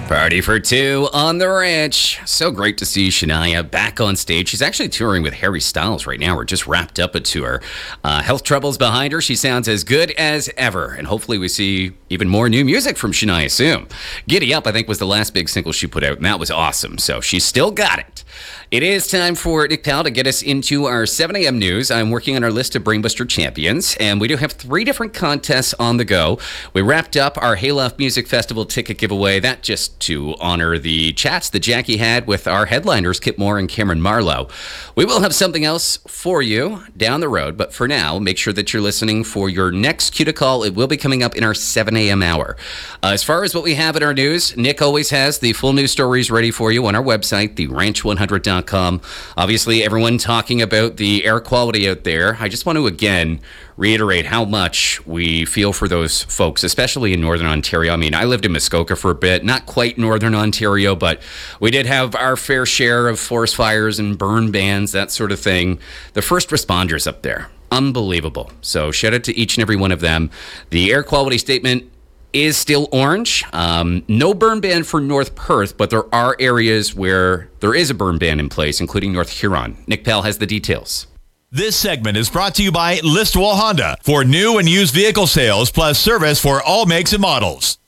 Party for two on the ranch. So great to see Shania back on stage. She's actually touring with Harry Styles right now. We're just wrapped up a tour. Health troubles behind her. She sounds as good as ever. And hopefully we see even more new music from Shania soon. Giddy Up, I think, was the last big single she put out, and that was awesome. So she's still got it. It is time for Nick Powell to get us into our 7 a.m. news. I'm working on our list of Brainbuster champions, and we do have 3 different contests on the go. We wrapped up our Hayloft Music Festival ticket giveaway. That just to honor the chats that Jackie had with our headliners, Kip Moore and Cameron Marlowe. We will have something else for you down the road, but for now, make sure that you're listening for your next cue to call. It will be coming up in our 7 a.m. hour. As far as what we have in our news, Nick always has the full news stories ready for you on our website, theranch100.com. Obviously, everyone talking about the air quality out there. I just want to again reiterate how much we feel for those folks, especially in Northern Ontario. I mean, I lived in Muskoka for a bit, not quite Northern Ontario, but we did have our fair share of forest fires and burn bans, that sort of thing. The first responders up there, unbelievable. So shout out to each and every one of them. The air quality statement is still orange. No burn ban for North Perth, but there are areas where there is a burn ban in place, including North Huron. Nick Powell has the details. This segment is brought to you by Listwall Honda for new and used vehicle sales plus service for all makes and models.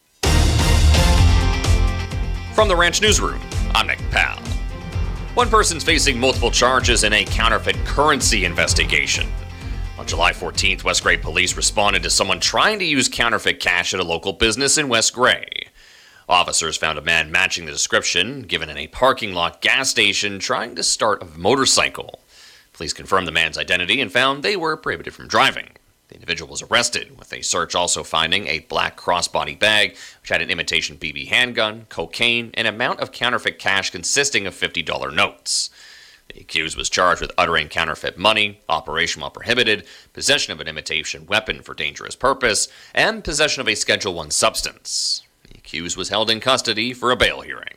From the Ranch Newsroom, I'm Nick Powell. One person's facing multiple charges in a counterfeit currency investigation. On July 14th, West Grey police responded to someone trying to use counterfeit cash at a local business in West Grey. Officers found a man matching the description given in a parking lot gas station trying to start a motorcycle. Police confirmed the man's identity and found they were prohibited from driving. The individual was arrested, with a search also finding a black crossbody bag which had an imitation BB handgun, cocaine, and an amount of counterfeit cash consisting of $50 notes. The accused was charged with uttering counterfeit money, operation while prohibited, possession of an imitation weapon for dangerous purpose, and possession of a Schedule I substance. The accused was held in custody for a bail hearing.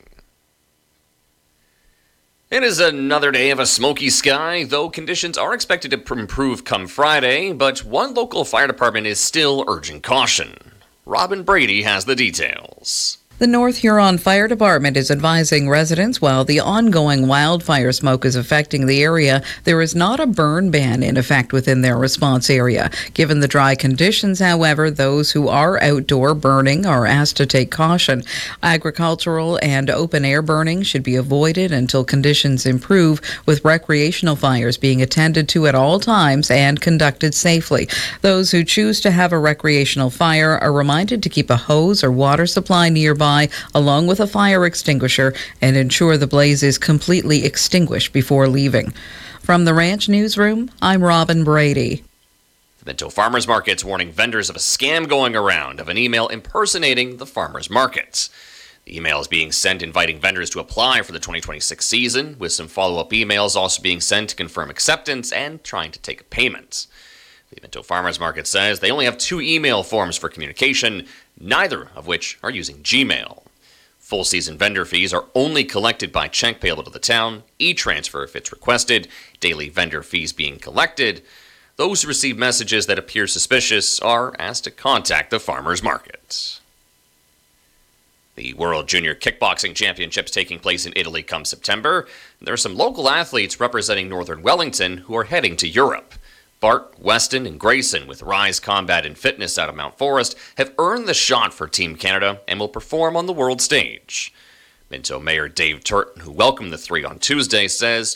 It is another day of a smoky sky, though conditions are expected to improve come Friday, but one local fire department is still urging caution. Robin Brady has the details. The North Huron Fire Department is advising residents while the ongoing wildfire smoke is affecting the area, there is not a burn ban in effect within their response area. Given the dry conditions, however, those who are outdoor burning are asked to take caution. Agricultural and open-air burning should be avoided until conditions improve, with recreational fires being attended to at all times and conducted safely. Those who choose to have a recreational fire are reminded to keep a hose or water supply nearby, along with a fire extinguisher, and ensure the blaze is completely extinguished before leaving. From the Ranch Newsroom, I'm Robin Brady. The Minto Farmers Market's warning vendors of a scam going around of an email impersonating the farmers markets. The email is being sent inviting vendors to apply for the 2026 season, with some follow-up emails also being sent to confirm acceptance and trying to take a payment. The Minto Farmers Market says they only have 2 email forms for communication, neither of which are using Gmail. Full season vendor fees are only collected by check payable to the town, e-transfer if it's requested, daily vendor fees being collected. Those who receive messages that appear suspicious are asked to contact the farmers market. The World Junior Kickboxing Championships taking place in Italy come September. There are some local athletes representing Northern Wellington who are heading to Europe. Bart, Weston, and Grayson with Rise Combat and Fitness out of Mount Forest have earned the shot for Team Canada and will perform on the world stage. Minto Mayor Dave Turton, who welcomed the 3 on Tuesday, says